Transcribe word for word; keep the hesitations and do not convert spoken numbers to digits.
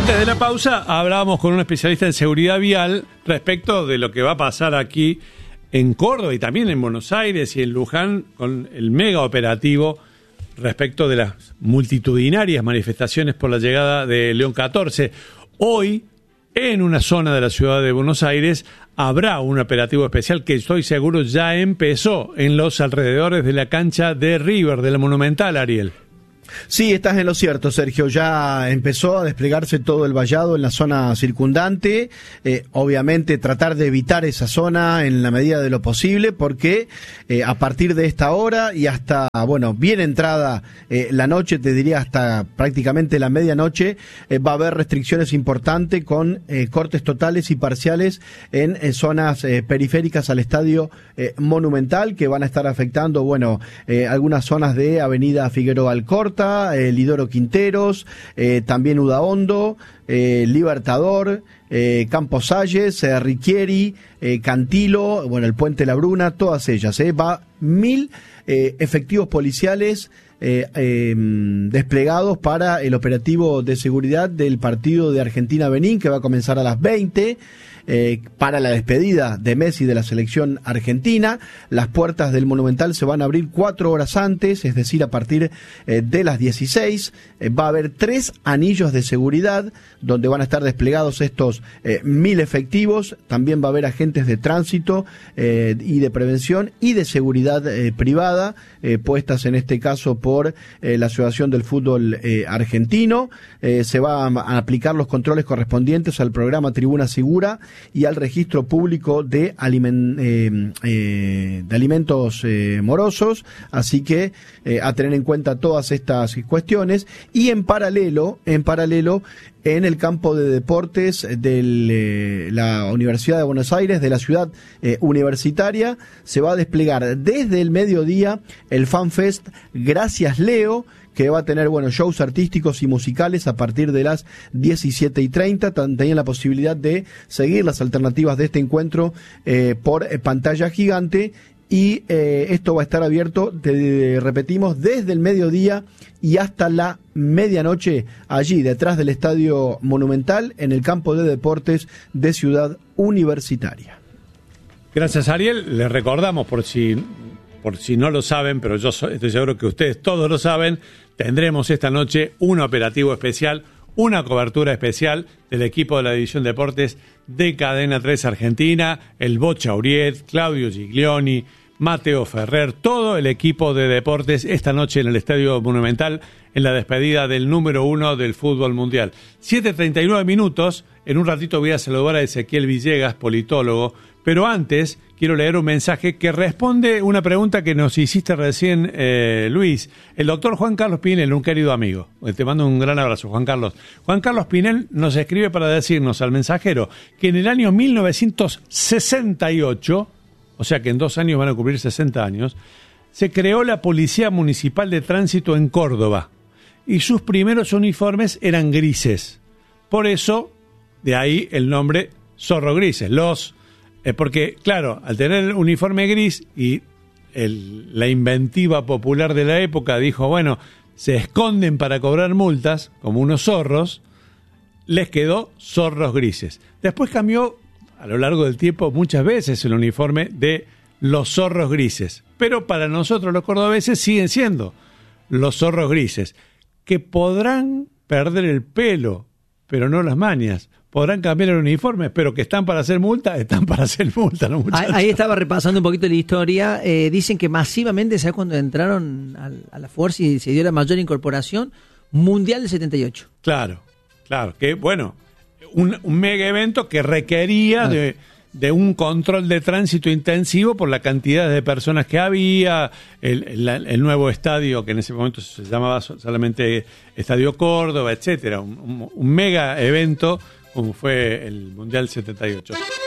Antes de la pausa hablábamos con un especialista en seguridad vial respecto de lo que va a pasar aquí en Córdoba y también en Buenos Aires y en Luján con el mega operativo respecto de las multitudinarias manifestaciones por la llegada de León catorce. Hoy, en una zona de la ciudad de Buenos Aires, habrá un operativo especial que estoy seguro ya empezó en los alrededores de la cancha de River, de la Monumental, Ariel. Sí, estás en lo cierto, Sergio. Ya empezó a desplegarse todo el vallado en la zona circundante. Eh, obviamente tratar de evitar esa zona en la medida de lo posible, porque eh, a partir de esta hora y hasta, bueno, bien entrada eh, la noche, te diría hasta prácticamente la medianoche, eh, va a haber restricciones importantes con eh, cortes totales y parciales en, en zonas eh, periféricas al estadio eh, Monumental, que van a estar afectando, bueno, eh, algunas zonas de Avenida Figueroa Alcorta, eh, Lidoro Quinteros, eh, también Udaondo, eh, Libertador, eh, Campos Salles, eh, Riquieri, eh, Cantilo, bueno, el Puente La Bruna, todas ellas. Eh, va mil eh, efectivos policiales eh, eh, desplegados para el operativo de seguridad del partido de Argentina-Benín, que va a comenzar a las veinte. Eh, para la despedida de Messi de la selección argentina. Las puertas del Monumental se van a abrir cuatro horas antes, es decir, a partir eh, de las dieciséis. Eh, va a haber tres anillos de seguridad donde van a estar desplegados estos eh, mil efectivos. También va a haber agentes de tránsito eh, y de prevención y de seguridad eh, privada, eh, puestas en este caso por eh, la Asociación del Fútbol eh, Argentino. Eh, se van a aplicar los controles correspondientes al programa Tribuna Segura y al registro público de, aliment, eh, eh, de alimentos eh, morosos, así que eh, a tener en cuenta todas estas cuestiones. Y en paralelo, en paralelo, en el campo de deportes de eh, la Universidad de Buenos Aires, de la ciudad eh, universitaria, se va a desplegar desde el mediodía el FanFest Gracias Leo, que va a tener, bueno, shows artísticos y musicales a partir de las diecisiete y treinta. Tenían la posibilidad de seguir las alternativas de este encuentro eh, por eh, pantalla gigante. Y eh, esto va a estar abierto, de, repetimos, desde el mediodía y hasta la medianoche, allí detrás del Estadio Monumental, en el campo de deportes de Ciudad Universitaria. Gracias, Ariel. Les recordamos, por si, por si no lo saben, pero yo so, estoy seguro que ustedes todos lo saben, tendremos esta noche un operativo especial, una cobertura especial del equipo de la División Deportes de Cadena tres Argentina, el Bocha Uriet, Claudio Giglioni, Mateo Ferrer, todo el equipo de deportes esta noche en el Estadio Monumental en la despedida del número uno del fútbol mundial. siete treinta y nueve minutos, en un ratito voy a saludar a Ezequiel Villegas, politólogo, pero antes quiero leer un mensaje que responde una pregunta que nos hiciste recién, eh, Luis. El doctor Juan Carlos Pinel, un querido amigo. Te mando un gran abrazo, Juan Carlos. Juan Carlos Pinel nos escribe para decirnos al mensajero que en el año mil novecientos sesenta y ocho, o sea que en dos años van a cumplir sesenta años, se creó la Policía Municipal de Tránsito en Córdoba y sus primeros uniformes eran grises. Por eso, de ahí el nombre Zorro Grises. Los... Eh, porque, claro, al tener el uniforme gris y el, la inventiva popular de la época dijo, bueno, se esconden para cobrar multas, como unos zorros, les quedó Zorros Grises. Después cambió, a lo largo del tiempo, muchas veces el uniforme de los Zorros Grises. Pero para nosotros los cordobeses siguen siendo los Zorros Grises, que podrán perder el pelo, pero no las mañas. Podrán cambiar el uniforme, pero que están para hacer multa, están para hacer multa, ¿no, muchachos? Ahí estaba repasando un poquito la historia. Eh, dicen que masivamente, ¿sabes cuándo entraron a, a la fuerza y se dio la mayor incorporación? Mundial del setenta y ocho. Claro, claro. Que bueno, un, un mega evento que requería ah. de, de un control de tránsito intensivo por la cantidad de personas que había, el, el, el nuevo estadio, que en ese momento se llamaba solamente Estadio Córdoba, etcétera. Un, un, un mega evento como fue el Mundial setenta y ocho.